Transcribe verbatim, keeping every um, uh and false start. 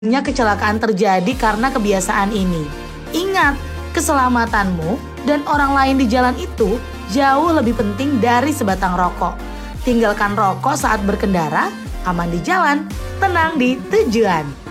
Banyak kecelakaan terjadi karena kebiasaan ini. Ingat, keselamatanmu dan orang lain di jalan itu jauh lebih penting dari sebatang rokok. Tinggalkan rokok saat berkendara, aman di jalan, tenang di tujuan.